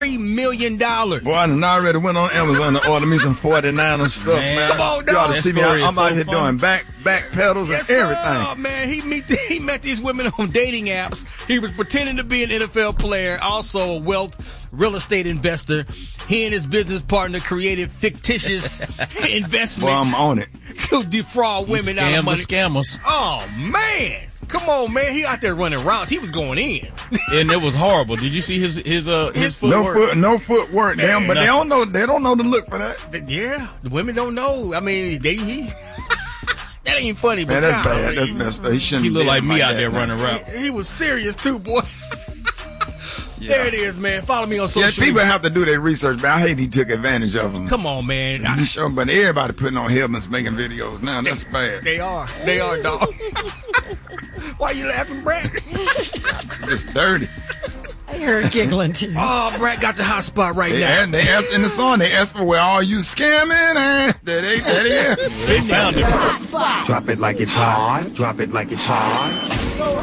$3 million. Boy, I done already went on Amazon to order me some 49 and stuff, man. Come on, You ought dog. to see me. I'm out here doing back pedals and everything. Oh, man. He met these women on dating apps. He was pretending to be an NFL player, also a real estate investor. He and his business partner created fictitious investments. Boy, I'm on it. To defraud women out of money. Scammers. Oh, man. Come on, man. He out there running routes. He was going in. And it was horrible. Did you see his footwork? No footwork, damn. But they don't know the look for that. Yeah, the women don't know. I mean, that ain't funny. Man, but that's bad. That's messed up. He shouldn't. He looked like me out that, there man. running around. He was serious too, boy. Yeah. There it is, man. Follow me on social Yeah, people media. have to do their research, but I hate he took advantage of them. Come on, man. You sure, but everybody putting on helmets making videos now. That's bad. They are, dog. Why you laughing, Brad? It's dirty. I heard giggling too. Oh, Brad got the hot spot right now. And they asked in the song, they asked for where all you scamming at. That is. They found it. Drop it like it's hot. Drop it like it's hot.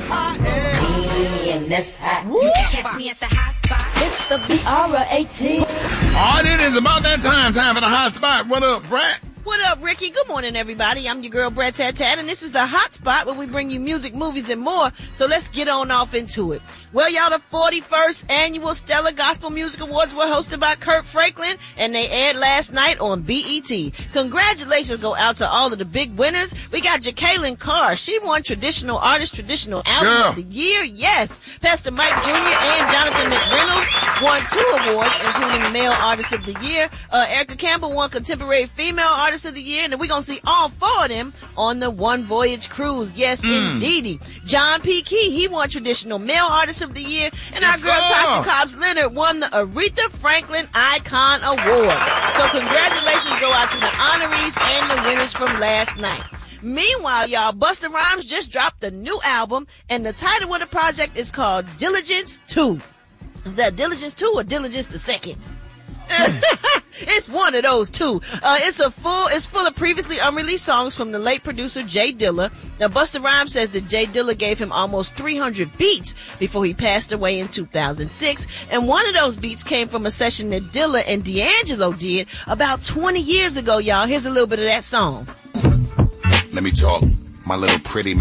And that's hot. You can catch me at the hot spot. It's the BR18. Oh, it is about that time for the hot spot. What up, Brad? What up, Ricky? Good morning, everybody. I'm your girl, Brett Tat Tat, and this is the Hot Spot where we bring you music, movies, and more. So let's get on off into it. Well, y'all, the 41st Annual Stellar Gospel Music Awards were hosted by Kirk Franklin, and they aired last night on BET. Congratulations go out to all of the big winners. We got Jacqueline Carr. She won Traditional Artist, Traditional Album of the Year. Yes. Pastor Mike Jr. and Jonathan McReynolds won 2 awards, including Male Artist of the Year. Erica Campbell won Contemporary Female Artist of the Year, and we're going to see all 4 of them on the One Voyage Cruise. Yes, indeedy. John P. Key, he won Traditional Male Artist of the Year, and our girl Tasha Cobbs Leonard won the Aretha Franklin Icon Award. So congratulations go out to the honorees and the winners from last night. Meanwhile, y'all, Busta Rhymes just dropped a new album, and the title of the project is called Diligence 2. Is that Diligence 2 or Diligence the Second? It's one of those two. It's full of previously unreleased songs from the late producer Jay Dilla. Now, Busta Rhymes says that Jay Dilla gave him almost 300 beats before he passed away in 2006. And one of those beats came from a session that Dilla and D'Angelo did about 20 years ago, y'all. Here's a little bit of that song. Let me talk, my little pretty